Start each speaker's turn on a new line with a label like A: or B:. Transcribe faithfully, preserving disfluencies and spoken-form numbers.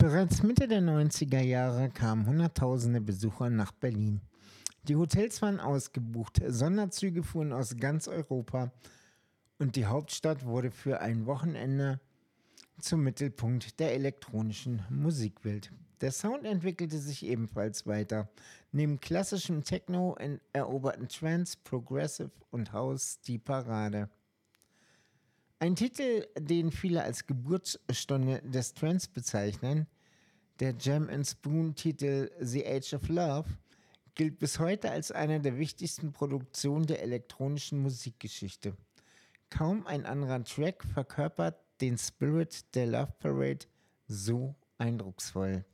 A: Bereits Mitte der neunziger Jahre kamen Hunderttausende Besucher nach Berlin. Die Hotels waren ausgebucht, Sonderzüge fuhren aus ganz Europa und die Hauptstadt wurde für ein Wochenende zum Mittelpunkt der elektronischen Musikwelt. Der Sound entwickelte sich ebenfalls weiter. Neben klassischem Techno eroberten Trance, Progressive und House die Parade. Ein Titel, den viele als Geburtsstunde des Trance bezeichnen, der Jam and Spoon-Titel The Age of Love, gilt bis heute als eine der wichtigsten Produktionen der elektronischen Musikgeschichte. Kaum ein anderer Track verkörpert den Spirit der Love Parade so eindrucksvoll.